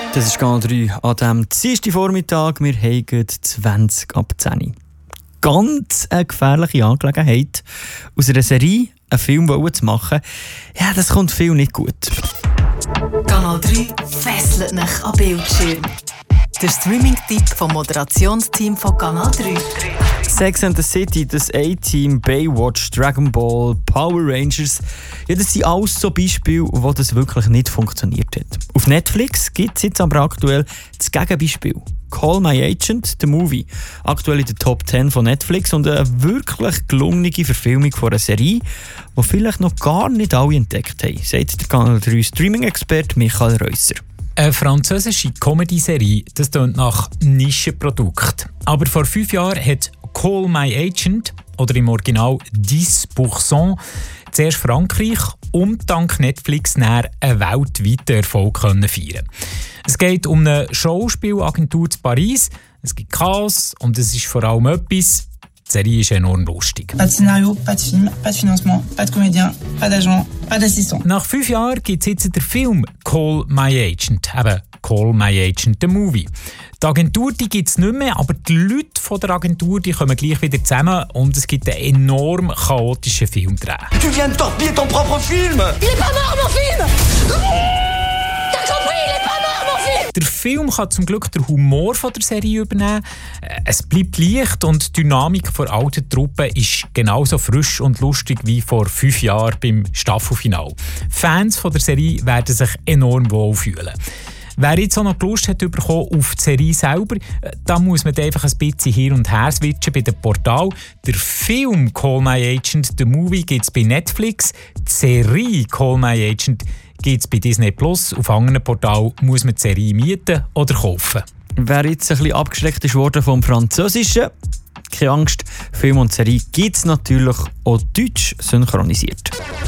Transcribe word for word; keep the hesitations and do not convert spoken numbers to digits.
Das ist Kanal drei an diesem Dienstag Vormittag. Wir haben zwanzig ab zehn. Ganz eine gefährliche Angelegenheit. Aus einer Serie einen Film zu machen, ja, das kommt viel nicht gut. Kanal drei fesselt dich an Bildschirm. Der Streaming-Tipp vom Moderationsteam von Kanal drei. Sex and the City, das A-Team, Baywatch, Dragon Ball, Power Rangers. Ja, das sind alles so Beispiele, wo das wirklich nicht funktioniert hat. Auf Netflix gibt es jetzt aber aktuell das Gegenbeispiel. Call My Agent, the Movie. Aktuell in der Top zehn von Netflix und eine wirklich gelungene Verfilmung von einer Serie, die vielleicht noch gar nicht alle entdeckt haben, sagt der Kanal drei Streaming-Experte Michael Reusser. Eine französische Comedy-Serie, das klingt nach Nischenprodukt. Aber vor fünf Jahren hat Call My Agent, oder im Original dix Prozent, zuerst Frankreich und dank Netflix näher einen weltweiten Erfolg feiern können. Es geht um eine Schauspielagentur zu Paris, es gibt Chaos und es ist vor allem etwas. Die Serie ist enorm lustig. Pas de scénario, pas de film, pas de financement, pas de comédien, pas d'agent, pas d'assistant. Nach fünf Jahren gibt es jetzt den Film Call My Agent, eben Call My Agent, the Movie. Die Agentur gibt es nicht mehr, aber die Leute von der Agentur die kommen gleich wieder zusammen und es gibt einen enorm chaotischen Filmdreh. Tu viens de torpiller ton propre film! Il est pas mort, mon film! T'as compris, il est pas mort, mon film! Der Film kann zum Glück den Humor von der Serie übernehmen. Es bleibt leicht und die Dynamik der alten Truppe ist genauso frisch und lustig wie vor fünf Jahren beim Staffelfinale. Fans von der Serie werden sich enorm wohlfühlen. Wer jetzt auch noch Lust hat bekommen auf die Serie selber, da muss man einfach ein bisschen hin und her switchen bei dem Portal. Der Film Call My Agent, the Movie, gibt es bei Netflix. Die Serie Call My Agent gibt es bei Disney Plus. Auf anderen Portalen muss man die Serie mieten oder kaufen. Wer jetzt ein bisschen abgeschreckt ist worden vom Französischen, keine Angst, Film und Serie gibt es natürlich auch deutsch synchronisiert.